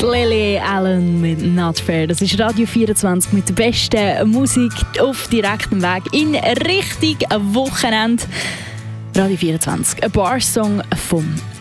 Lily Allen mit Not Fair. Das ist Radio 24 mit der besten Musik auf direktem Weg in Richtung Wochenende. Radio 24, ein Bar-Song von